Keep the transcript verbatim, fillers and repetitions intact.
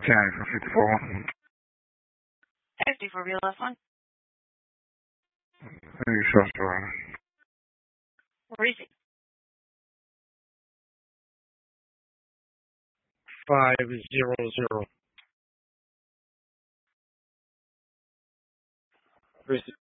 County for fifty-four. fifty-four, be the last one. Thank you, South Carolina. Where is he? Five zero zero. Where is it?